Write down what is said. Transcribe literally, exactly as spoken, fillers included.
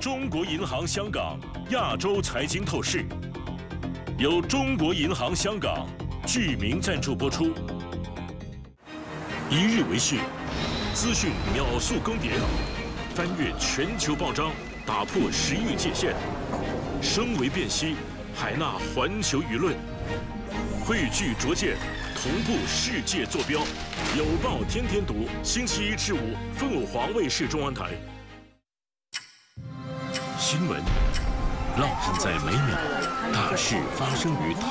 中国银行香港亚洲财经透视，由中国银行香港具名赞助播出。一日为市，资讯秒速更迭，翻越全球报章，打破时域界限，声为辨析，海纳环球舆论，汇聚卓见，同步世界坐标。有报天天读，星期一至五，凤凰卫视中文台。新闻，烙印在每秒，大事发生于。